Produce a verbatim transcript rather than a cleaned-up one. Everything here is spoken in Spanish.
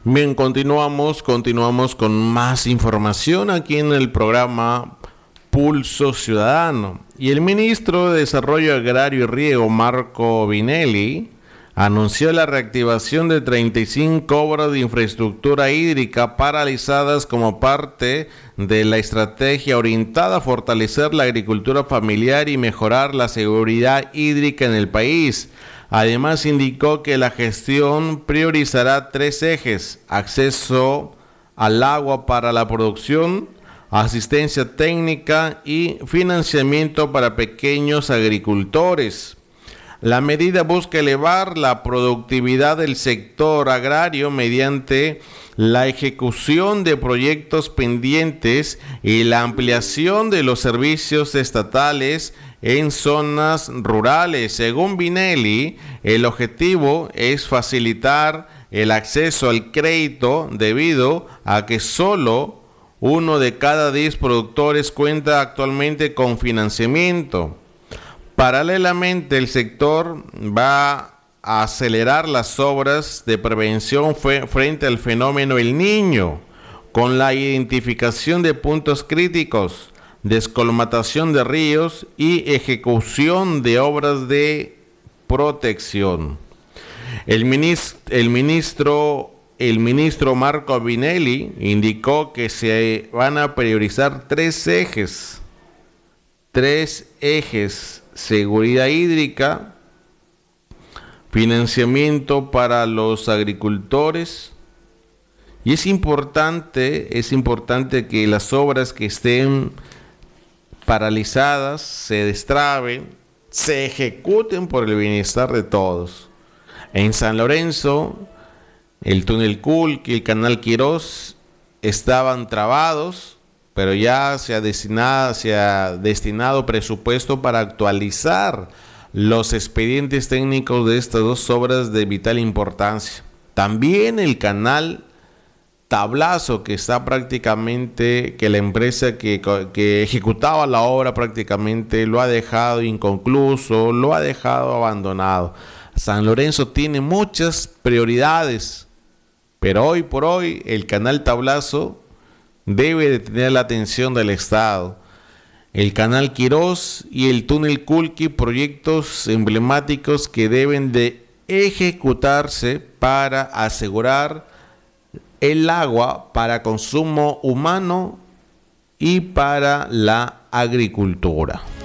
Bien, continuamos, continuamos con más información aquí en el programa Pulso Ciudadano. Y el ministro de Desarrollo Agrario y Riego, Marco Vinelli, anunció la reactivación de treinta y cinco obras de infraestructura hídrica paralizadas como parte de la estrategia orientada a fortalecer la agricultura familiar y mejorar la seguridad hídrica en el país. Además, indicó que la gestión priorizará tres ejes: acceso al agua para la producción, asistencia técnica y financiamiento para pequeños agricultores. La medida busca elevar la productividad del sector agrario mediante la ejecución de proyectos pendientes y la ampliación de los servicios estatales en zonas rurales. Según Vinelli, el objetivo es facilitar el acceso al crédito debido a que solo uno de cada diez productores cuenta actualmente con financiamiento. Paralelamente, el sector va a acelerar las obras de prevención frente al fenómeno El Niño, con la identificación de puntos críticos, descolmatación de ríos y ejecución de obras de protección. El ministro, el ministro, el ministro Marco Vinelli indicó que se van a priorizar tres ejes, tres ejes: seguridad hídrica, financiamiento para los agricultores. Y es importante, es importante que las obras que estén paralizadas se destraben, se ejecuten por el bienestar de todos. En San Lorenzo, el túnel Culqui, el canal Quirós estaban trabados, pero ya se ha destinado, se ha destinado presupuesto para actualizar los expedientes técnicos de estas dos obras de vital importancia. También el canal Tablazo, que está prácticamente, que la empresa que, que ejecutaba la obra prácticamente lo ha dejado inconcluso, lo ha dejado abandonado. San Lorenzo tiene muchas prioridades, pero hoy por hoy el canal Tablazo debe de tener la atención del Estado. El canal Quirós y el túnel Culqui, proyectos emblemáticos que deben de ejecutarse para asegurar el agua para consumo humano y para la agricultura.